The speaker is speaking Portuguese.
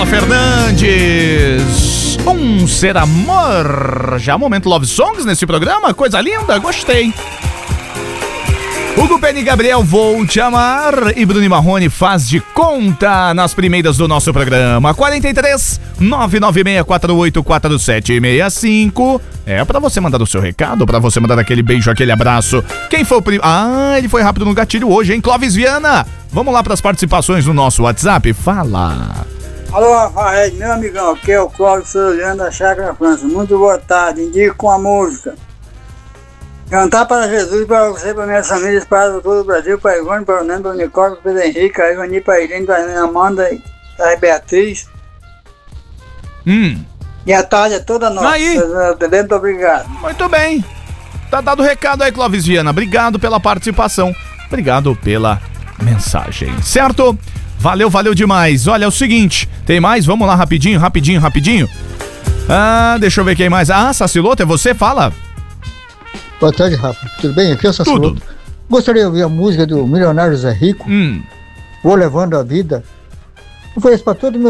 Fernandes, Um Ser Amor. Já momento Love Songs nesse programa, coisa linda, gostei. Hugo Penny Gabriel, Vou Te Amar, e Bruno Marrone, Faz de Conta, nas primeiras do nosso programa. 43 996484765. É pra você mandar o seu recado, pra você mandar aquele beijo, aquele abraço. Quem foi o primeiro? Ele foi rápido no gatilho hoje, hein? Clóvis Viana. Vamos lá pras participações no nosso WhatsApp. Fala. Alô, Rafael, meu amigão, aqui é o Clóvis Viana da Chácara França. Muito boa tarde, indico com a música. Cantar para Jesus, para você, para minhas famílias, para todo o Brasil, para Ivone, para o Nando, para o Nicole, para o Pedro Henrique, para a Ivani, para a Irene, para a Amanda, para a Beatriz. E a tarde é toda nossa. Aí. Muito obrigado. Muito bem. Tá dado o recado aí, Clóvis Viana. Obrigado pela participação. Obrigado pela mensagem. Certo? Valeu, valeu demais. Olha, é o seguinte. Tem mais? Vamos lá rapidinho. Deixa eu ver quem mais. Saciloto, é você? Fala. Boa tarde, Rafa. Tudo bem? Aqui é o Saciloto. Tudo. Gostaria de ouvir a música do Milionário Zé Rico. Vou Levando a Vida. Eu conheço para todo